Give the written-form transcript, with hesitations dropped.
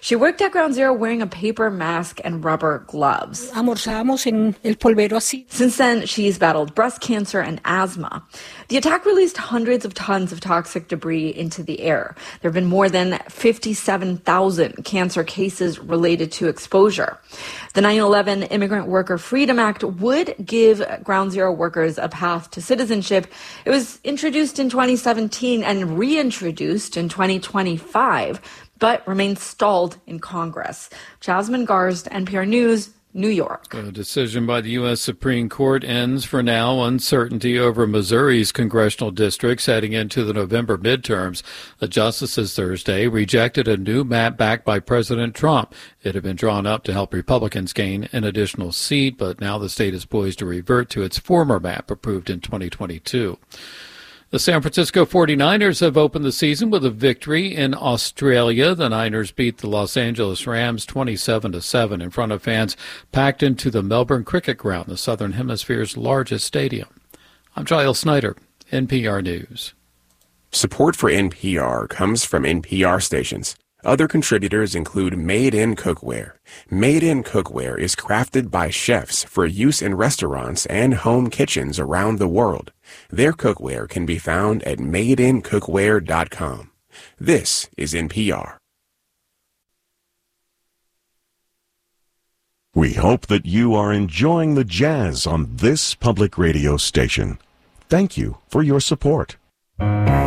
She worked at Ground Zero wearing a paper mask and rubber gloves. Almorzábamos en el polvero así. Since then, she's battled breast cancer and asthma. The attack released hundreds of tons of toxic debris into the air. There have been more than 57,000 cancer cases related to exposure. The 9/11 Immigrant Worker Freedom Act would give Ground Zero workers a path to citizenship. It was introduced in 2017 and reintroduced in 2025, but remains stalled in Congress. Jasmine Garst, NPR News, New York. A decision by the U.S. Supreme Court ends for now uncertainty over Missouri's congressional districts heading into the November midterms. The justices Thursday rejected a new map backed by President Trump. It had been drawn up to help Republicans gain an additional seat, but now the state is poised to revert to its former map approved in 2022. The San Francisco 49ers have opened the season with a victory in Australia. The Niners beat the Los Angeles Rams 27-7 in front of fans packed into the Melbourne Cricket Ground, the Southern Hemisphere's largest stadium. I'm Giles Snyder, NPR News. Support for NPR comes from NPR stations. Other contributors include Made in Cookware. Made in Cookware is crafted by chefs for use in restaurants and home kitchens around the world. Their cookware can be found at madeincookware.com. This is NPR. We hope that you are enjoying the jazz on this public radio station. Thank you for your support.